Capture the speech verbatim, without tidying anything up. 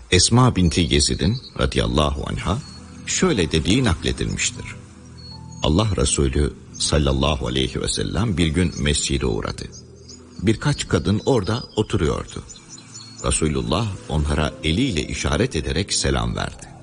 Esma binti Yezid'in radıyallahu anha şöyle dediği nakledilmiştir. Allah Resulü sallallahu aleyhi ve sellem bir gün mescide uğradı. Birkaç kadın orada oturuyordu. Resulullah onlara eliyle işaret ederek selam verdi.